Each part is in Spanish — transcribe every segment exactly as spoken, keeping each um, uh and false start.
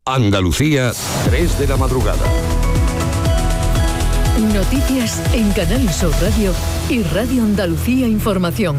Andalucía, tres de la madrugada. Noticias en Canal Sur Radio y Radio Andalucía Información.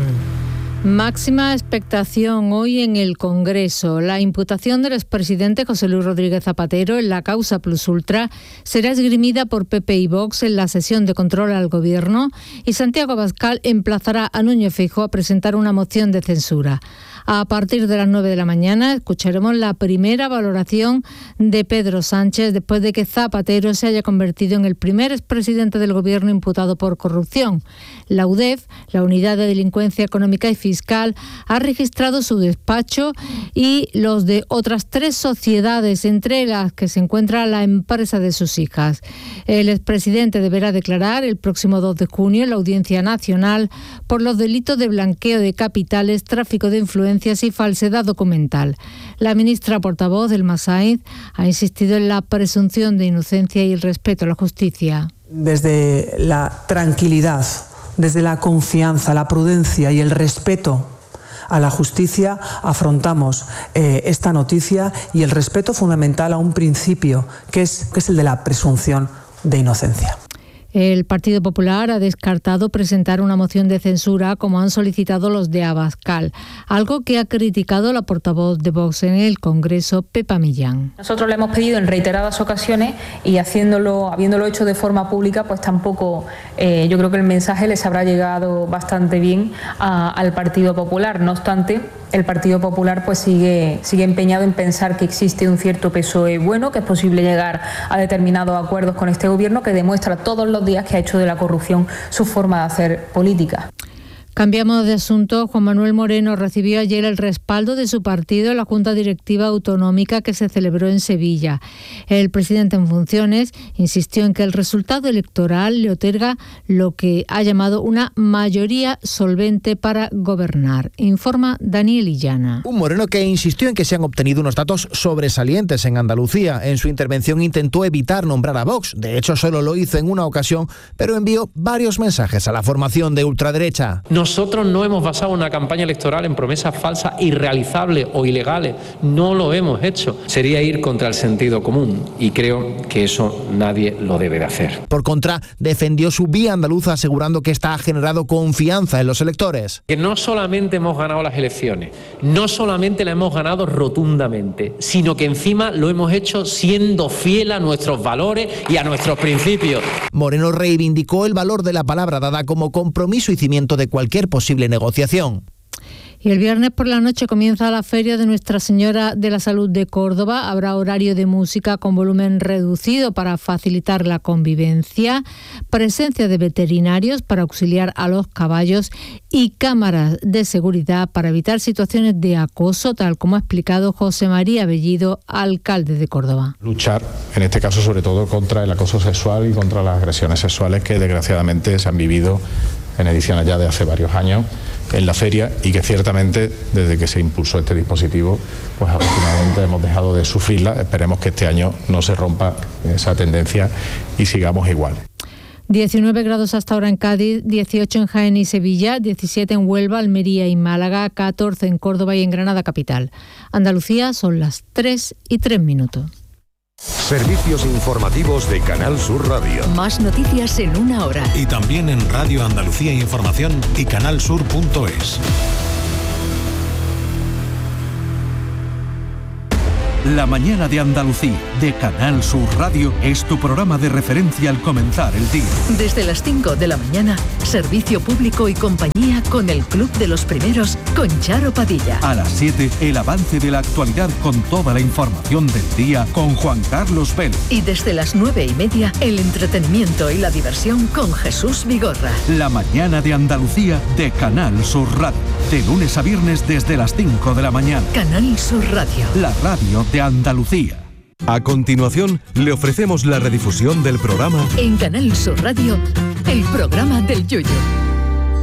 Máxima expectación hoy en el Congreso. La imputación del expresidente José Luis Rodríguez Zapatero en la causa Plus Ultra será esgrimida por P P y Vox en la sesión de control al Gobierno y Santiago Abascal emplazará a Núñez Feijóo a presentar una moción de censura. A partir de las nueve de la mañana escucharemos la primera valoración de Pedro Sánchez después de que Zapatero se haya convertido en el primer expresidente del Gobierno imputado por corrupción. La U D E F, la Unidad de Delincuencia Económica y Fiscal, ha registrado su despacho y los de otras tres sociedades, entre las que se encuentra la empresa de sus hijas. El expresidente deberá declarar el próximo dos de junio en la Audiencia Nacional por los delitos de blanqueo de capitales, tráfico de influencias y falsedad documental. La ministra portavoz del Masáiz ha insistido en la presunción de inocencia y el respeto a la justicia. Desde la tranquilidad, desde la confianza, la prudencia y el respeto a la justicia afrontamos eh, esta noticia y el respeto fundamental a un principio que es, que es el de la presunción de inocencia. El Partido Popular ha descartado presentar una moción de censura como han solicitado los de Abascal, algo que ha criticado la portavoz de Vox en el Congreso, Pepa Millán. Nosotros le hemos pedido en reiteradas ocasiones y haciéndolo, habiéndolo hecho de forma pública, pues tampoco eh, yo creo que el mensaje les habrá llegado bastante bien a, al Partido Popular. No obstante, el Partido Popular pues sigue, sigue empeñado en pensar que existe un cierto P S O E bueno, que es posible llegar a determinados acuerdos con este gobierno que demuestra todos los días que ha hecho de la corrupción su forma de hacer política. Cambiamos de asunto. Juan Manuel Moreno recibió ayer el respaldo de su partido en la Junta Directiva Autonómica que se celebró en Sevilla. El presidente en funciones insistió en que el resultado electoral le otorga lo que ha llamado una mayoría solvente para gobernar. Informa Daniel Illana. Un Moreno que insistió en que se han obtenido unos datos sobresalientes en Andalucía. En su intervención intentó evitar nombrar a Vox. De hecho, solo lo hizo en una ocasión, pero envió varios mensajes a la formación de ultraderecha. No Nosotros no hemos basado una campaña electoral en promesas falsas, irrealizables o ilegales. No lo hemos hecho. Sería ir contra el sentido común y creo que eso nadie lo debe de hacer. Por contra, defendió su vía andaluza asegurando que esta ha generado confianza en los electores. Que no solamente hemos ganado las elecciones, no solamente las hemos ganado rotundamente, sino que encima lo hemos hecho siendo fiel a nuestros valores y a nuestros principios. Moreno reivindicó el valor de la palabra dada como compromiso y cimiento de cualquier posible negociación. Y el viernes por la noche comienza la Feria de Nuestra Señora de la Salud de Córdoba. Habrá horario de música con volumen reducido para facilitar la convivencia, presencia de veterinarios para auxiliar a los caballos y cámaras de seguridad para evitar situaciones de acoso, tal como ha explicado José María Bellido, alcalde de Córdoba. Luchar, en este caso sobre todo, contra el acoso sexual y contra las agresiones sexuales que desgraciadamente se han vivido en ediciones ya de hace varios años en la feria y que ciertamente desde que se impulsó este dispositivo pues afortunadamente hemos dejado de sufrirla. Esperemos que este año no se rompa esa tendencia y sigamos igual. diecinueve grados hasta ahora en Cádiz, dieciocho en Jaén y Sevilla, diecisiete en Huelva, Almería y Málaga, catorce en Córdoba y en Granada capital. Andalucía son las tres y tres minutos. Servicios informativos de Canal Sur Radio. Más noticias en una hora. Y también en Radio Andalucía Información y canalsur punto es. La mañana de Andalucía, de Canal Sur Radio, es tu programa de referencia al comenzar el día. Desde las cinco de la mañana, servicio público y compañía con el Club de los Primeros, con Charo Padilla. A las siete, el avance de la actualidad con toda la información del día, con Juan Carlos Vélez. Y desde las nueve y media, el entretenimiento y la diversión con Jesús Vigorra. La mañana de Andalucía, de Canal Sur Radio. De lunes a viernes desde las cinco de la mañana. Canal Sur Radio. La radio de Andalucía. A continuación, le ofrecemos la redifusión del programa en Canal Sur Radio, el programa del Yoyo.